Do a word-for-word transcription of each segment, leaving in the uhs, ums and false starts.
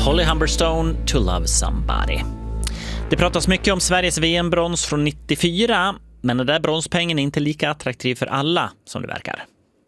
Holly Humberstone, To Love Somebody. Det pratas mycket om Sveriges V M-brons från nittiofyra, men den där bronspengen är inte lika attraktiv för alla som det verkar.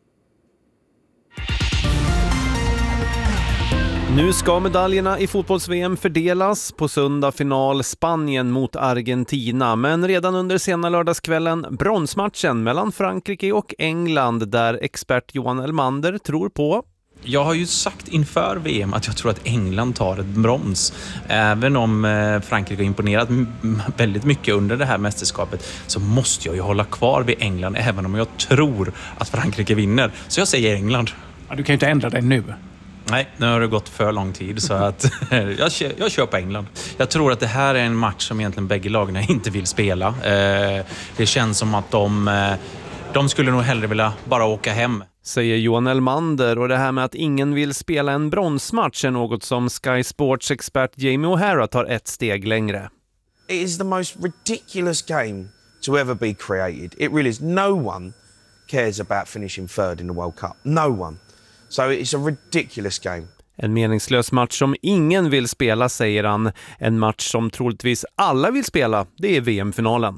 Nu ska medaljerna i fotbolls-V M fördelas. På söndag final Spanien mot Argentina. Men redan under sena lördagskvällen bronsmatchen mellan Frankrike och England, där expert Johan Elmander tror på. Jag har ju sagt inför V M att jag tror att England tar ett brons. Även om Frankrike har imponerat väldigt mycket under det här mästerskapet, så måste jag ju hålla kvar vid England även om jag tror att Frankrike vinner. Så jag säger England. Ja, du kan ju inte ändra dig nu. Nej, nu har det gått för lång tid så att jag, jag kör på England. Jag tror att det här är en match som egentligen bägge lagarna inte vill spela. Det känns som att de, de skulle nog hellre vilja bara åka hem. Säger Johan Elmander, och det här med att ingen vill spela en bronsmatch är något som Sky Sports expert Jamie O'Hara tar ett steg längre. It is the most ridiculous game to ever be created. It really is. No one cares about finishing third in the World Cup. No one. So it's a ridiculous game. En meningslös match som ingen vill spela, säger han. En match som troligtvis alla vill spela, det är V M-finalen.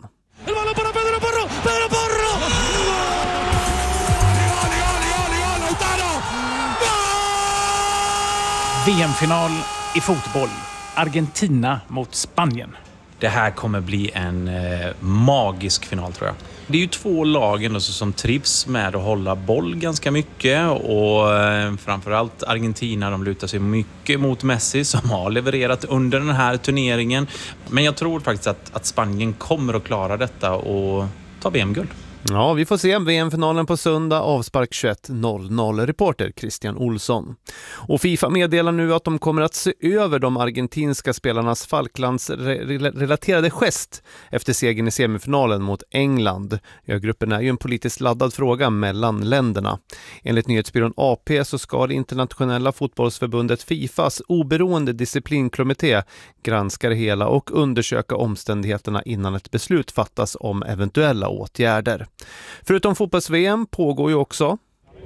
V M-final i fotboll. Argentina mot Spanien. Det här kommer bli en eh, magisk final, tror jag. Det är ju två lagen alltså, som trivs med att hålla boll ganska mycket, och eh, framförallt Argentina, de lutar sig mycket mot Messi som har levererat under den här turneringen. Men jag tror faktiskt att, att Spanien kommer att klara detta och ta V M-guld. Ja, vi får se V M-finalen på söndag, avspark tjugoett noll noll. Reporter Christian Olsson. Och FIFA meddelar nu att de kommer att se över de argentinska spelarnas Falklands-relaterade gest efter segern i semifinalen mot England. Ögruppen är ju en politiskt laddad fråga mellan länderna. Enligt nyhetsbyrån A P så ska det internationella fotbollsförbundet FIFAs oberoende disciplinkommitté granska det hela och undersöka omständigheterna innan ett beslut fattas om eventuella åtgärder. Förutom fotbolls-V M pågår ju också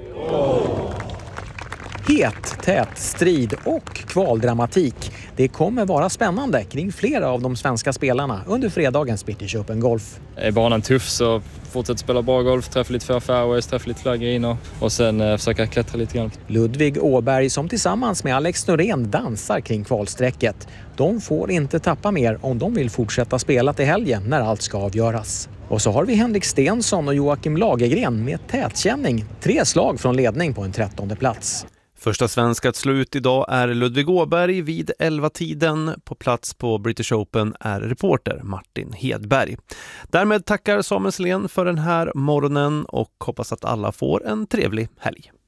het, tät, strid och kvaldramatik. Det kommer vara spännande kring flera av de svenska spelarna under fredagens British Open Golf. Är banan tuff så fortsätt spela bra golf, träffa lite för fairways, träffa lite fler griner och sen eh, försöka klättra lite grann. Ludvig Åberg som tillsammans med Alex Norén dansar kring kvalsträcket. De får inte tappa mer om de vill fortsätta spela till helgen när allt ska avgöras. Och så har vi Henrik Stensson och Joakim Lagergren med tätkänning. Tre slag från ledning på en trettonde plats. Första svenska att slå ut idag är Ludvig Åberg vid elva-tiden. På plats på British Open är reporter Martin Hedberg. Därmed tackar Samuel Selén för den här morgonen och hoppas att alla får en trevlig helg.